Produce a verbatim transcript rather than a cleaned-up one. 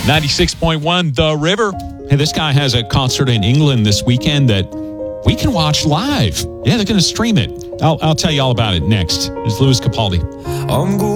ninety-six point one The River. Hey, this guy has a concert in England this weekend that we can watch live. Yeah, they're going to stream it. I'll, I'll tell you all about it next. It's Louis Capaldi. I'm